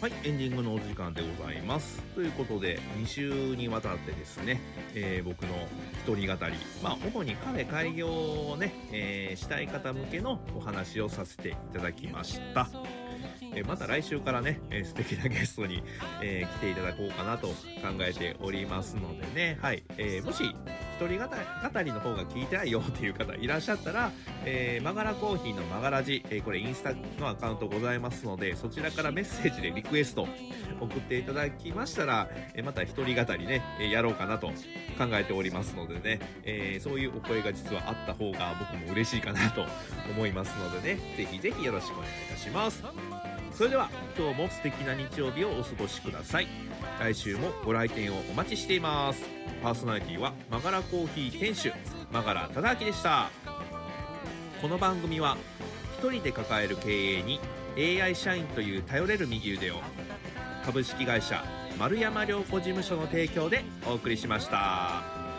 はい、エンディングのお時間でございます。ということで、2週にわたってですね、僕の一人語り、主にカフェ開業をね、したい方向けのお話をさせていただきました。また来週からね、素敵なゲストに、来ていただこうかなと考えておりますのでね、はい、もし一人語りの方が聞いてないよっていう方いらっしゃったら、マガラコーヒーのマガラジ、これインスタのアカウントございますので、そちらからメッセージでリクエスト送っていただきましたら、また一人語りね、やろうかなと考えておりますのでね、そういうお声が実はあった方が僕も嬉しいかなと思いますのでね、ぜひぜひよろしくお願いいたします。それでは今日も素敵な日曜日をお過ごしください。来週もご来店をお待ちしています。パーソナリティはマガラコーヒー店主マガラ忠明でした。この番組は一人で抱える経営に AI 社員という頼れる右腕を株式会社丸山良子事務所の提供でお送りしました。